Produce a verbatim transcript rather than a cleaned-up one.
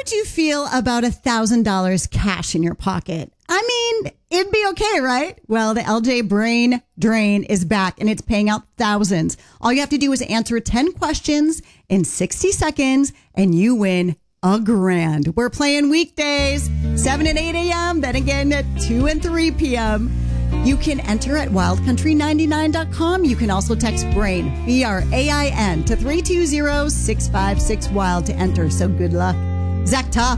would you feel about a thousand dollars cash in your pocket? I mean, it'd be okay, right? Well, the L J Brain Drain is back and it's paying out thousands. All you have to do is answer ten questions in sixty seconds and you win a grand. We're playing weekdays, seven and eight a.m., then again at two and three p.m. You can enter at wild country ninety-nine dot com. You can also text BRAIN, B R A I N, to three two zero, six five six, WILD to enter. So good luck. Zach Top.